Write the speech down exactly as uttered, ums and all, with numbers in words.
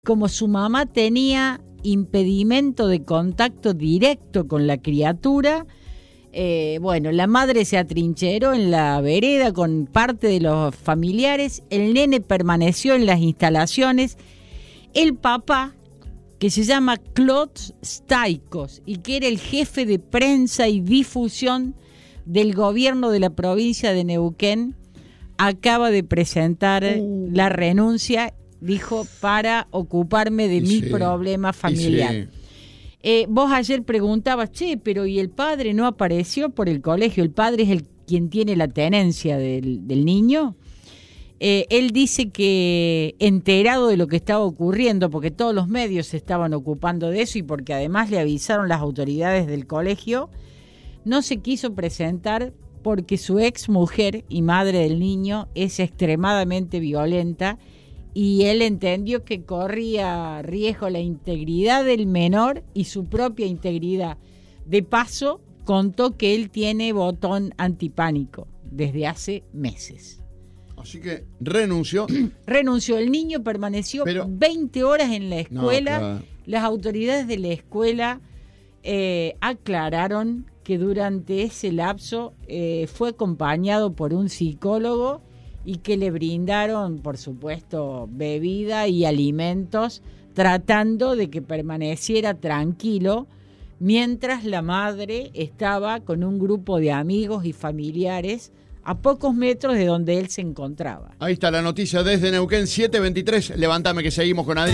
Como su mamá tenía impedimento de contacto directo con la criatura, eh, bueno, la madre se atrincheró en la vereda con parte de los familiares, el nene permaneció en las instalaciones, el papá, que se llama Claude Staikos y que era el jefe de prensa y difusión del gobierno de la provincia de Neuquén, acaba de presentar uh. la renuncia, dijo, para ocuparme de y mi sí, problema familiar. Sí. Eh, vos ayer preguntabas, che, pero ¿y el padre no apareció por el colegio? El padre es el quien tiene la tenencia del, del niño. Eh, él dice que enterado de lo que estaba ocurriendo, porque todos los medios se estaban ocupando de eso y porque además le avisaron las autoridades del colegio, no se quiso presentar porque su ex mujer y madre del niño es extremadamente violenta y él entendió que corría riesgo la integridad del menor y su propia integridad. De paso, contó que él tiene botón antipánico desde hace meses. Así que renunció. Renunció. El niño permaneció Pero, veinte horas en la escuela. No, claro. Las autoridades de la escuela eh, aclararon que durante ese lapso eh, fue acompañado por un psicólogo y que le brindaron, por supuesto, bebida y alimentos, tratando de que permaneciera tranquilo mientras la madre estaba con un grupo de amigos y familiares a pocos metros de donde él se encontraba. Ahí está la noticia desde Neuquén, siete veintitrés. Levántame que seguimos con Adrián.